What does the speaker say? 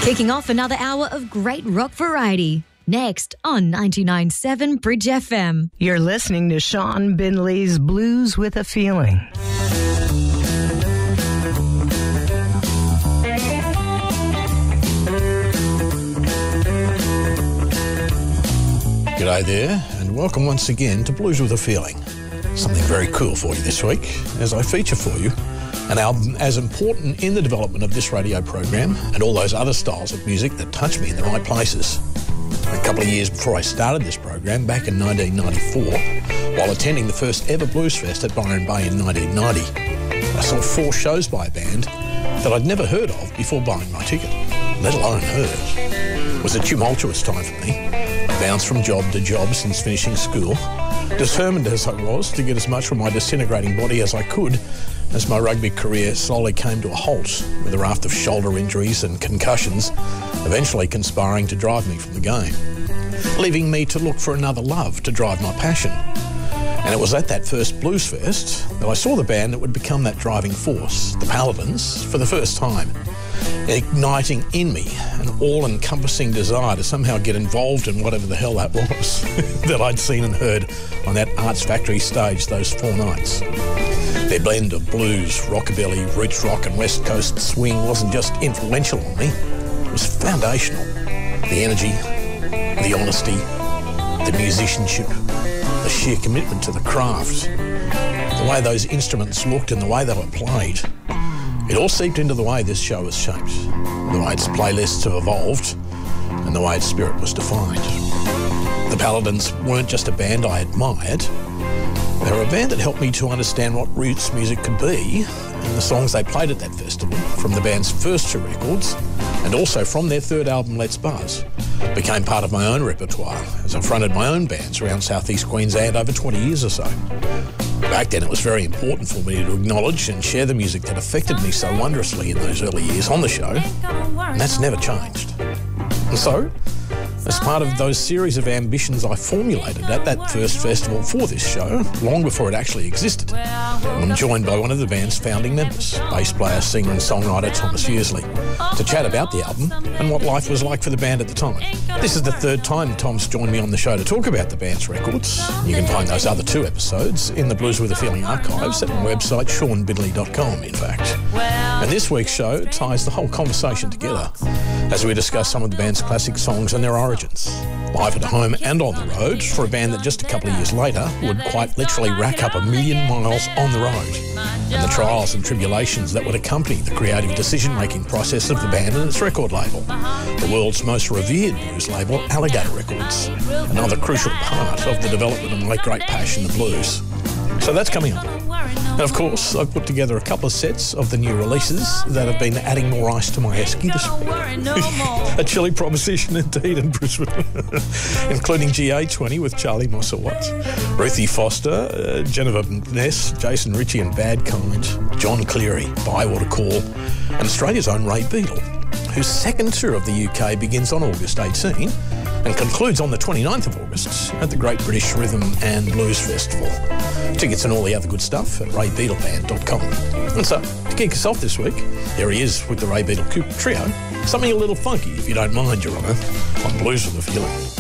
Kicking off another hour of great rock variety. Next on 99.7 Bridge FM. You're listening to Sean Binley's Blues with a Feeling. G'day there, and welcome once again to Blues with a Feeling. Something very cool for you this week, as I feature for you an album as important in the development of this radio program and all those other styles of music that touch me in the right places. A couple of years before I started this program, back in 1994, while attending the first ever Blues Fest at Byron Bay in 1990, I saw 4 shows by a band that I'd never heard of before buying my ticket, let alone heard. It was a tumultuous time for me. I bounced from job to job since finishing school, determined as I was to get as much from my disintegrating body as I could as my rugby career slowly came to a halt with a raft of shoulder injuries and concussions eventually conspiring to drive me from the game, leaving me to look for another love to drive my passion. And it was at that first Blues Fest that I saw the band that would become that driving force, the Paladins, for the first time, igniting in me an all-encompassing desire to somehow get involved in whatever the hell that was that I'd seen and heard on that Arts Factory stage those 4 nights. Their blend of blues, rockabilly, roots rock and West Coast swing wasn't just influential on me, it was foundational. The energy, the honesty, the musicianship, the sheer commitment to the craft, the way those instruments looked and the way they were played. It all seeped into the way this show was shaped, the way its playlists have evolved, and the way its spirit was defined. The Paladins weren't just a band I admired, they were a band that helped me to understand what roots music could be, and the songs they played at that festival, from the band's first 2 records, and also from their 3rd album, Let's Buzz, became part of my own repertoire as I fronted my own bands around southeast Queensland over 20 years or so. Back then it was very important for me to acknowledge and share the music that affected me so wondrously in those early years on the show, and that's never changed. And so, as part of those series of ambitions I formulated at that first festival for this show, long before it actually existed, I'm joined by one of the band's founding members, bass player, singer and songwriter Thomas Fiersley, to chat about the album and what life was like for the band at the time. This is the 3rd time Tom's joined me on the show to talk about the band's records. You can find those other 2 episodes in the Blues with a Feeling archives at my website, seanbidley.com, in fact. And this week's show ties the whole conversation together as we discuss some of the band's classic songs and their origins, live at home and on the road, for a band that just a couple of years later would quite literally rack up 1 million miles on the road, and the trials and tribulations that would accompany the creative decision-making process of the band and its record label, the world's most revered blues label, Alligator Records, another crucial part of the development of my great passion, the blues. So that's coming up. And of course, I've put together a couple of sets of the new releases that have been adding more ice to my esky this week. A chilly proposition indeed in Brisbane, including GA20 with Charlie Mossowat, Ruthie Foster, Jennifer Ness, Jason Ritchie and Bad Kind, John Cleary, Bywater Call, and Australia's own Ray Beadle, whose 2nd tour of the UK begins on August 18 and concludes on the 29th of August at the Great British Rhythm and Blues Festival. Tickets and all the other good stuff at raybeadleBand.com. And so, to kick us off this week, here he is with the Ray Beadle Cooper Trio, something a little funky, if you don't mind, Your Honour, on Blues with a Feeling.